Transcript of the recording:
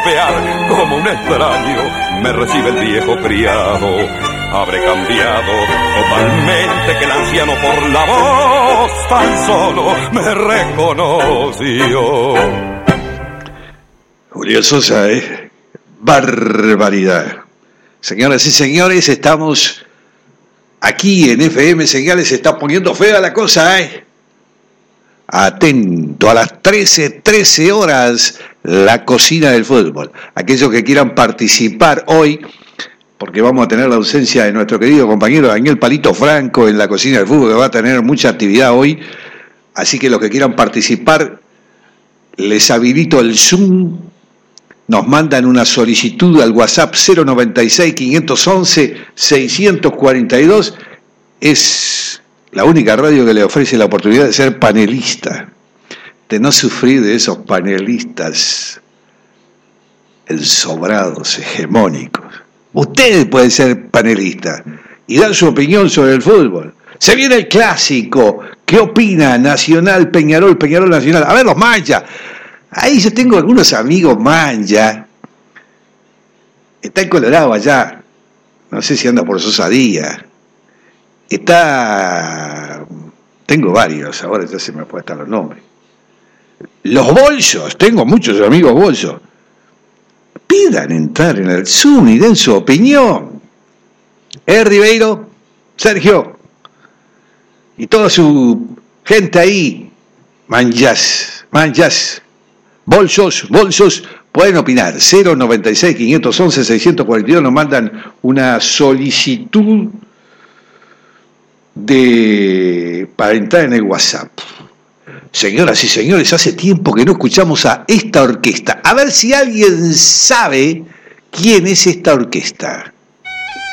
pasear como un extraño me recibe el viejo criado. Habré cambiado totalmente que el anciano por la voz tan solo me reconoció. Julio Sosa, barbaridad. Señoras y señores, estamos aquí en FM Señales, se está poniendo fea la cosa, Atento, a las 13 horas, la cocina del fútbol. Aquellos que quieran participar hoy, porque vamos a tener la ausencia de nuestro querido compañero Daniel Palito Franco en la cocina del fútbol, que va a tener mucha actividad hoy. Así que los que quieran participar, les habilito el Zoom. Nos mandan una solicitud al WhatsApp 096-511-642. Es la única radio que le ofrece la oportunidad de ser panelista, de no sufrir de esos panelistas ensobrados, hegemónicos. Usted puede ser panelista y dar su opinión sobre el fútbol. Se viene el clásico. ¿Qué opina? Nacional, Peñarol, Peñarol Nacional. A ver, los manchas. Ahí yo tengo algunos amigos mancha. Está en Colorado allá. No sé si anda por Sosa Díaz. Tengo varios, ahora ya se me pueden estar los nombres. Los bolsos, tengo muchos amigos bolsos. Pidan entrar en el Zoom y den su opinión. Ribeiro, Sergio y toda su gente ahí, manchas, bolsos, pueden opinar. 096-511-642, nos mandan una solicitud para entrar en el WhatsApp. Señoras y señores, hace tiempo que no escuchamos a esta orquesta. A ver si alguien sabe quién es esta orquesta.